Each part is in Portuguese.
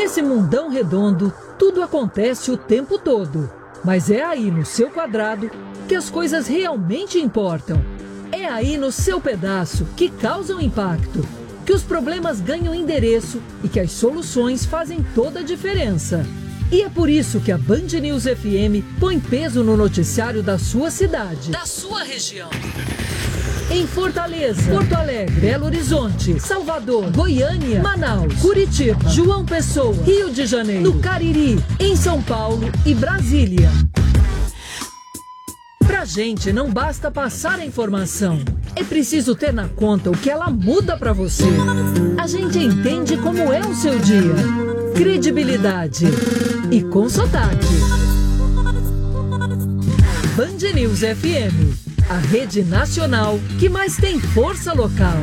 Nesse mundão redondo, tudo acontece o tempo todo. Mas é aí no seu quadrado que as coisas realmente importam. É aí no seu pedaço que causam impacto, que os problemas ganham endereço e que as soluções fazem toda a diferença. E é por isso que a Band News FM põe peso no noticiário da sua cidade, da sua região. Em Fortaleza, Porto Alegre, Belo Horizonte, Salvador, Goiânia, Manaus, Curitiba, João Pessoa, Rio de Janeiro, no Cariri, em São Paulo e Brasília. Pra gente não basta passar a informação, é preciso ter na conta o que ela muda pra você. A gente entende como é o seu dia, credibilidade e com sotaque. Band News FM. A rede nacional que mais tem força local.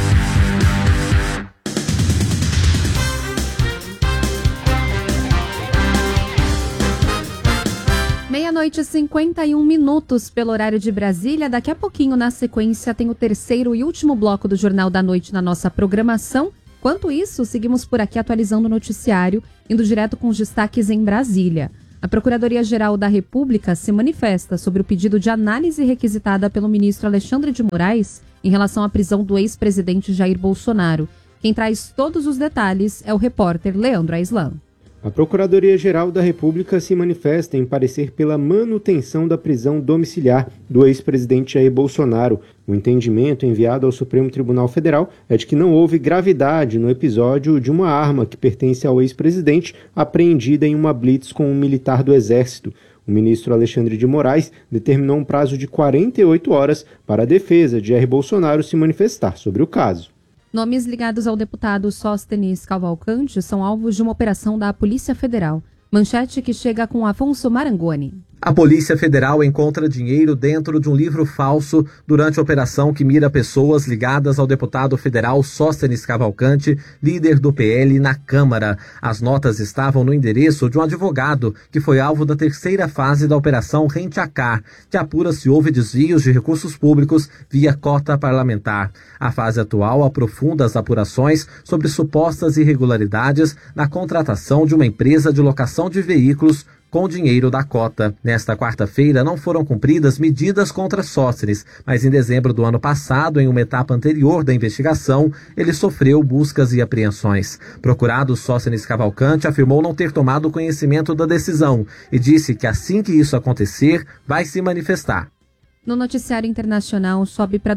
Meia-noite e 51 minutos pelo horário de Brasília. Daqui a pouquinho, na sequência, tem o terceiro e último bloco do Jornal da Noite na nossa programação. Enquanto isso, seguimos por aqui atualizando o noticiário, indo direto com os destaques em Brasília. A Procuradoria-Geral da República se manifesta sobre o pedido de análise requisitada pelo ministro Alexandre de Moraes em relação à prisão do ex-presidente Jair Bolsonaro. Quem traz todos os detalhes é o repórter Leandro Aislan. A Procuradoria-Geral da República se manifesta em parecer pela manutenção da prisão domiciliar do ex-presidente Jair Bolsonaro. O entendimento enviado ao Supremo Tribunal Federal é de que não houve gravidade no episódio de uma arma que pertence ao ex-presidente apreendida em uma blitz com um militar do Exército. O ministro Alexandre de Moraes determinou um prazo de 48 horas para a defesa de Jair Bolsonaro se manifestar sobre o caso. Nomes ligados ao deputado Sóstenes Cavalcante são alvos de uma operação da Polícia Federal. Manchete que chega com Afonso Marangoni. A Polícia Federal encontra dinheiro dentro de um livro falso durante a operação que mira pessoas ligadas ao deputado federal Sóstenes Cavalcante, líder do PL na Câmara. As notas estavam no endereço de um advogado que foi alvo da terceira fase da Operação Rente a Car, que apura se houve desvios de recursos públicos via cota parlamentar. A fase atual aprofunda as apurações sobre supostas irregularidades na contratação de uma empresa de locação de veículos com dinheiro da cota. Nesta quarta-feira não foram cumpridas medidas contra Sóstenes, mas em dezembro do ano passado, em uma etapa anterior da investigação, ele sofreu buscas e apreensões. Procurado, Sóstenes Cavalcante afirmou não ter tomado conhecimento da decisão e disse que assim que isso acontecer, vai se manifestar. No noticiário internacional, sobe para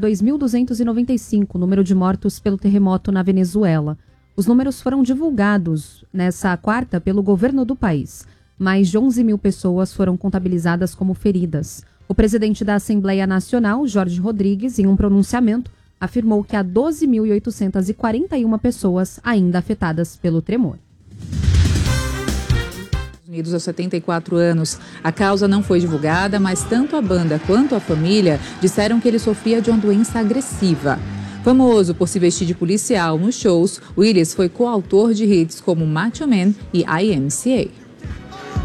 2.295 o número de mortos pelo terremoto na Venezuela. Os números foram divulgados nessa quarta pelo governo do país. Mais de 11 mil pessoas foram contabilizadas como feridas. O presidente da Assembleia Nacional, Jorge Rodrigues, em um pronunciamento, afirmou que há 12.841 pessoas ainda afetadas pelo tremor. Unidos aos 74 anos. A causa não foi divulgada, mas tanto a banda quanto a família disseram que ele sofria de uma doença agressiva. Famoso por se vestir de policial nos shows, Willis foi coautor de hits como Macho Man e IMCA.